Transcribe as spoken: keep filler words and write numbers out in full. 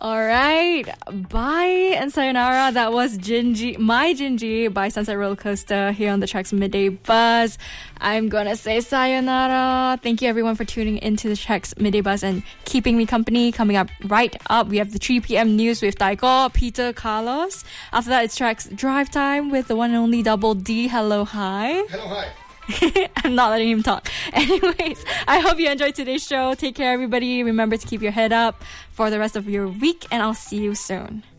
All right. Bye and sayonara. That was Jinji, My Jinji by Sunset Roller Coaster here on the Track's Midday Buzz. I'm going to say sayonara. Thank you everyone for tuning into the Track's Midday Buzz and keeping me company. Coming up right up, we have the three p.m. news with Taiko, Peter, Carlos. After that, it's Track's Drive Time with the one and only Double D. Hello, hi. Hello, hi. I'm not letting him talk. Anyways, I hope you enjoyed today's show. Take care, everybody. Remember to keep your head up for the rest of your week, and I'll see you soon.